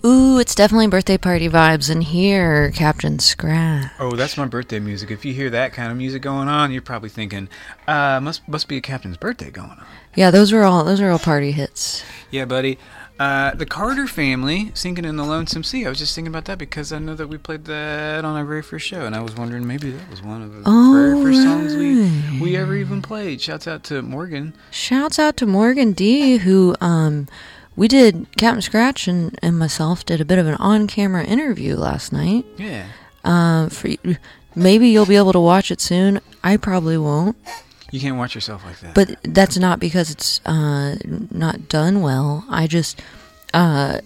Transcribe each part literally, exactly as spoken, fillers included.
Ooh, it's definitely birthday party vibes in here, Captain Scratch. Oh, that's my birthday music. If you hear that kind of music going on, you're probably thinking, uh, must must be a captain's birthday going on. Yeah, those are all those are all party hits. Yeah, buddy. Uh, the Carter Family, Singing in the Lonesome Sea. I was just thinking about that because I know that we played that on our very first show, and I was wondering maybe that was one of the oh, very first songs we, right. we ever even played. Shouts out to Morgan. Shouts out to Morgan D, who um, we did, Captain Scratch and, and myself did a bit of an on-camera interview last night. Yeah. Uh, for maybe you'll be able to watch it soon. I probably won't. You can't watch yourself like that. But that's not because it's uh, not done well. I just, uh,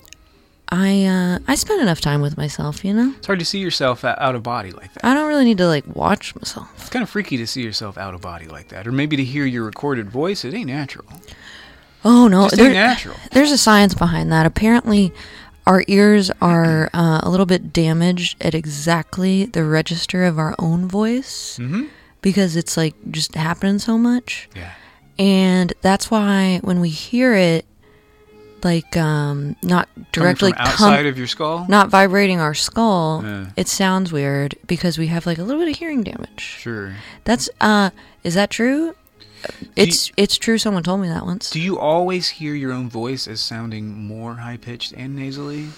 I uh, I spend enough time with myself, you know? It's hard to see yourself out of body like that. I don't really need to, like, watch myself. It's kind of freaky to see yourself out of body like that. Or maybe to hear your recorded voice. It ain't natural. Oh, no. Just ain't natural. There's a science behind that. Apparently, our ears are uh, a little bit damaged at exactly the register of our own voice. Mm-hmm. Because it's, like, just happening so much. Yeah. And that's why when we hear it, like, um, not directly Coming from outside com- of your skull? not vibrating our skull, Yeah. it sounds weird because we have, like, a little bit of hearing damage. Sure. That's, uh, is that true? It's, you, it's true. Someone told me that once. Do you always hear your own voice as sounding more high-pitched and nasally?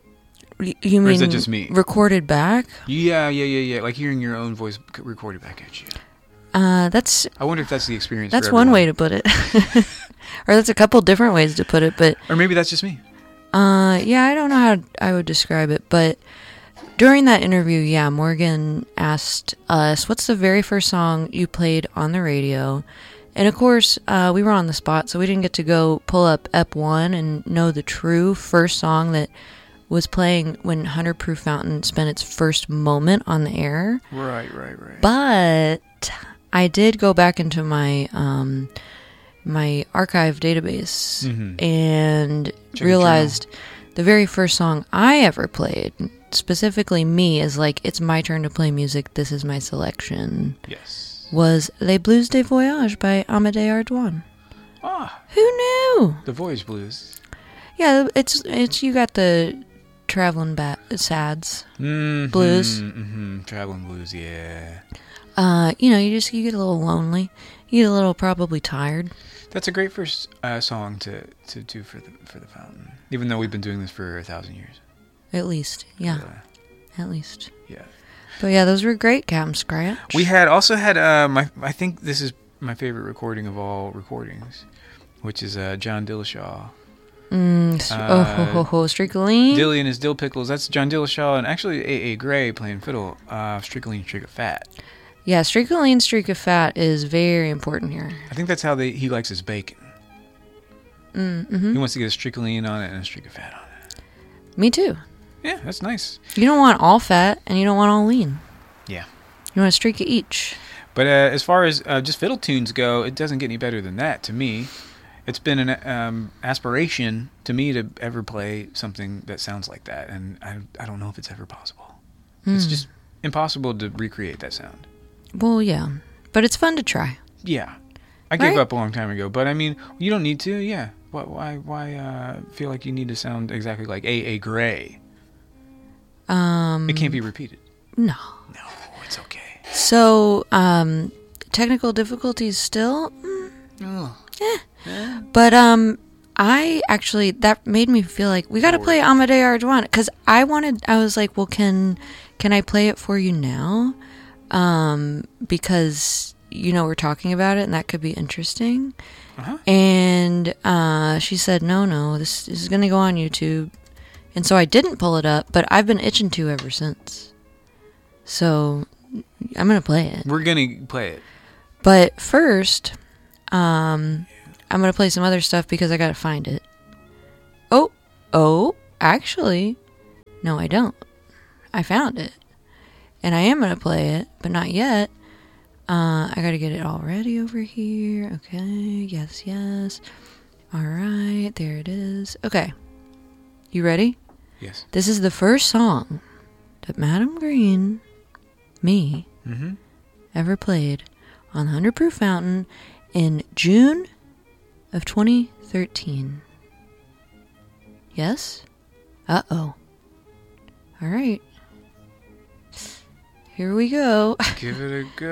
You mean or is that just me? Recorded back? Yeah, yeah, yeah, yeah. Like hearing your own voice recorded back at you. Uh, that's. I wonder if that's the experience. That's for one everyone. way to put it, or that's a couple different ways to put it. But or maybe that's just me. Uh, yeah, I don't know how I would describe it, but during that interview, yeah, Morgan asked us, "What's the very first song you played on the radio?" And of course, uh, we were on the spot, so we didn't get to go pull up E P one and know the true first song that was playing when one hundred Proof Fountain spent its first moment on the air. Right, right, right. But I did go back into my um, my archive database mm-hmm. and Check realized the very first song I ever played, specifically me, is like, it's my turn to play music, this is my selection. Yes. Was Les Blues de Voyage by Amédée Ardoin. Ah. Who knew? The Voyage Blues. Yeah, it's it's you got the traveling bat sads Mm-hmm, blues. Mm-hmm. Traveling blues, yeah. Uh, you know, you just you get a little lonely, you get a little probably tired. That's a great first uh, song to, to do for the for the fountain. Even though we've been doing this for a thousand years. At least, yeah, Uh, at least. yeah. But yeah, those were great, Captain Scratch. We had also had uh, my. I think this is my favorite recording of all recordings, which is uh, John Dillashaw. Mm, st- uh, oh, ho, ho, ho, Streakoline. Dilly and his Dill Pickles. That's John Dillashaw and actually A A. Gray playing fiddle. Uh, Streakoline, Streak of Fat. Yeah, Streakoline, Streak of Fat is very important here. I think that's how they, he likes his bacon. Mm, mm-hmm. He wants to get a Streakoline on it and a Streak of Fat on it. Me too. Yeah, that's nice. You don't want all fat, and you don't want all lean. Yeah. You want a streak of each. But uh, as far as uh, just fiddle tunes go, it doesn't get any better than that to me. It's been an um, aspiration to me to ever play something that sounds like that, and I, I don't know if it's ever possible. Mm. It's just impossible to recreate that sound. Well, yeah, but it's fun to try. Yeah, I right? gave up a long time ago, but I mean, you don't need to. Yeah, why why why uh, feel like you need to sound exactly like A A. Gray? Um, it can't be repeated. No, no, it's okay. So, um, technical difficulties still. Mm, oh. Eh. Yeah. But um, I actually that made me feel like we got to play Amédée Ardoin because I wanted. I was like, well, can can I play it for you now? Um, because you know we're talking about it and that could be interesting. Uh-huh. And uh, she said, no, no, this, this is going to go on YouTube. And so I didn't pull it up, but I've been itching to ever since. So I'm going to play it. We're going to play it. But first, um, I'm going to play some other stuff because I got to find it. Oh, oh, actually, no, I don't. I found it. And I am going to play it, but not yet. Uh, I got to get it all ready over here. Okay, yes, yes. All right, there it is. Okay. You ready? Yes. This is the first song that Madam Green, me, mm-hmm. ever played on the one hundred Proof Fountain in June of twenty thirteen. Yes? Uh oh. All right. Here we go. Give it a go.